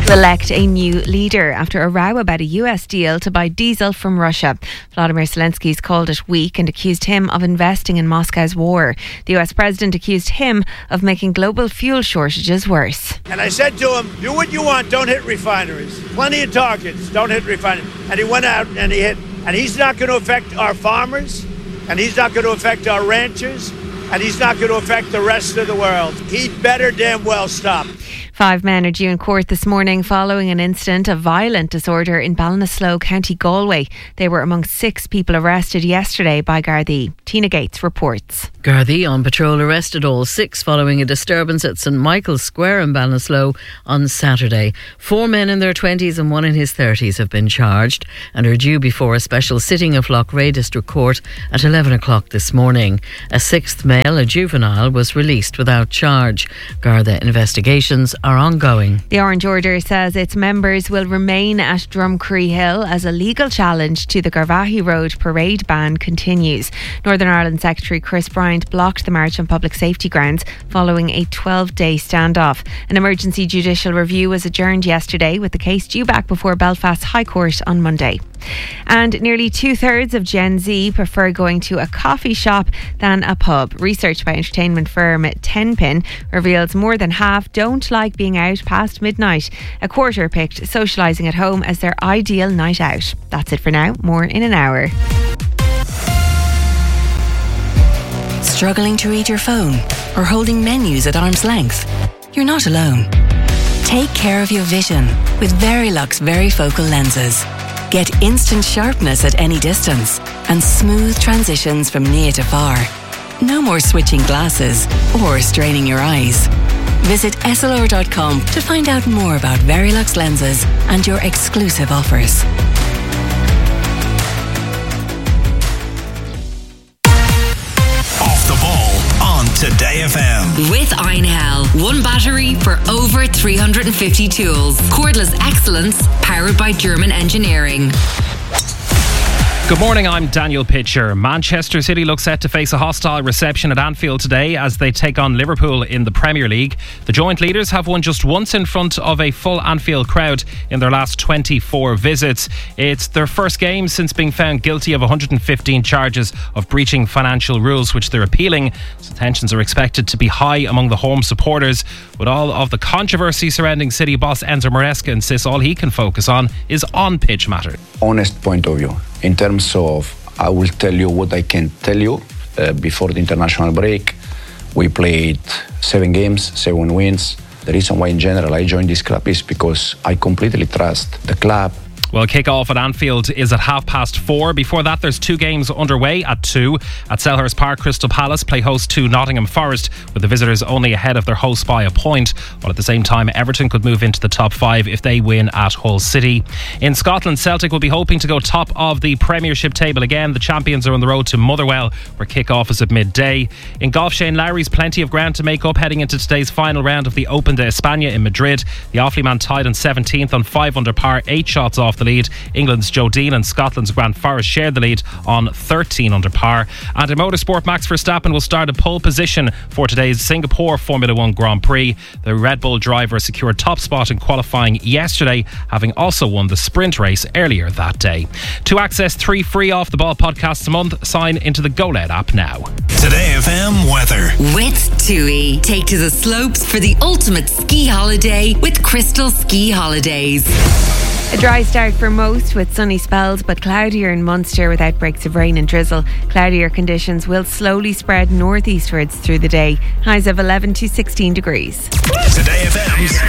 to elect a new leader after a row about a US deal to buy diesel from Russia. Vladimir Zelensky's called it weak and accused him of investing in Moscow's war. The US president accused him of making global fuel shortages worse. And I said to him, do what you want, don't hit refineries. Plenty of targets, don't hit refineries. And he went out and he hit. And he's not going to affect our farmers, and he's not going to affect our ranchers, and he's not going to affect the rest of the world. He'd better damn well stop. 5 men are due in court this morning following an incident of violent disorder in Ballinasloe, County Galway. They were among 6 people arrested yesterday by Gardaí. Tina Gates reports. Gardaí on patrol arrested all 6 following a disturbance at St Michael's Square in Ballinasloe on Saturday. 4 men in their 20s and 1 in his 30s have been charged and are due before a special sitting of Loughrea District Court at 11 o'clock this morning. A 6th male, a juvenile, was released without charge. Garda investigations are ongoing. The Orange Order says its members will remain at Drumcree Hill as a legal challenge to the Garvaghey Road parade ban continues. Northern Ireland Secretary Chris Bryant blocked the march on public safety grounds following a 12-day standoff. An emergency judicial review was adjourned yesterday with the case due back before Belfast High Court on Monday. And nearly 2/3 of Gen Z prefer going to a coffee shop than a pub. Research by entertainment firm Tenpin reveals more than half don't like being out past midnight. A quarter picked socialising at home as their ideal night out. That's it for now. More in an hour. Struggling to read your phone or holding menus at arm's length? You're not alone. Take care of your vision with Verilux Varifocal lenses. Get instant sharpness at any distance and smooth transitions from near to far. No more switching glasses or straining your eyes. Visit Essilor.com to find out more about Verilux lenses and your exclusive offers. Off the ball on Today FM. With Einhell, one battery for over 350 tools. Cordless excellence powered by German engineering. Good morning, I'm Daniel Pitcher. Manchester City look set to face a hostile reception at Anfield today as they take on Liverpool in the Premier League. The joint leaders have won just once in front of a full Anfield crowd in their last 24 visits. It's their first game since being found guilty of 115 charges of breaching financial rules, which they're appealing. So tensions are expected to be high among the home supporters. With all of the controversy surrounding City boss Enzo Maresca insists all he can focus on is on-pitch matter. Honest point of view. In terms of, I will tell you what I can tell you. Before the international break, we played 7 games, 7 wins. The reason why in general I joined this club is because I completely trust the club. Well, kick-off at Anfield is at 4:30. Before that, there's 2 games underway at 2. At Selhurst Park, Crystal Palace play host to Nottingham Forest, with the visitors only ahead of their hosts by a point. While at the same time, Everton could move into the top 5 if they win at Hull City. In Scotland, Celtic will be hoping to go top of the Premiership table again. The champions are on the road to Motherwell, where kick-off is at midday. In golf, Shane Lowry's plenty of ground to make up heading into today's final round of the Open de España in Madrid. The Offaly man tied on 17th on 5 under par, 8 shots off the lead. England's Joe Dean and Scotland's Grant Forrest shared the lead on 13 under par. And in motorsport, Max Verstappen will start a pole position for today's Singapore Formula 1 Grand Prix. The Red Bull driver secured top spot in qualifying yesterday, having also won the sprint race earlier that day. To access 3 free Off the Ball podcasts a month, sign into the GoLed app now. Today FM weather. With TUI, take to the slopes for the ultimate ski holiday with Crystal Ski Holidays. A dry start for most with sunny spells, but cloudier in Munster with outbreaks of rain and drizzle. Cloudier conditions will slowly spread northeastwards through the day. Highs of 11 to 16 degrees. Today FM's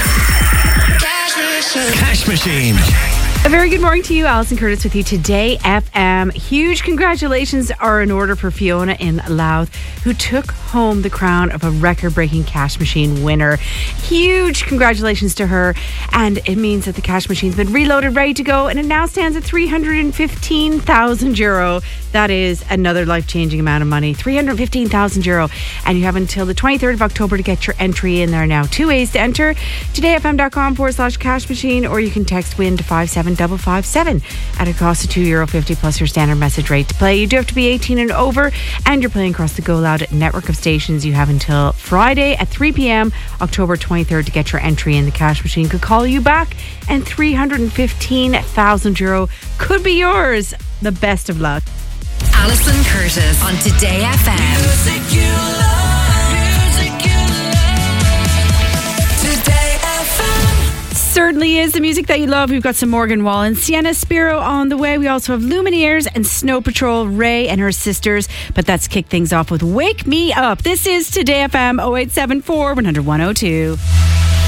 Cash Machine. A very good morning to you. Alison Curtis with you. Today FM. Huge congratulations are in order for Fiona in Louth, who took home the crown of a record-breaking cash machine winner. Huge congratulations to her, and it means that the cash machine's been reloaded, ready to go, and it now stands at €315,000. That is another life-changing amount of money. €315,000, and you have until the 23rd of October to get your entry in. There are now 2 ways to enter: todayfm.com/cash machine, or you can text WIN to 57557 at a cost of €2.50 plus your standard message rate to play. You do have to be 18 and over, and you're playing across the Go Loud network of stations. You have until Friday at 3 p.m, October 23rd to get your entry in. The cash machine could call you back and €315,000 could be yours. The best of luck. Alison Curtis on Today FM. Music you love. Today FM. Certainly is the music that you love. We've got some Morgan Wallen, Sienna Spiro on the way. We also have Lumineers and Snow Patrol, Ray and her sisters. But let's kick things off with Wake Me Up. This is Today FM 0874 100 102.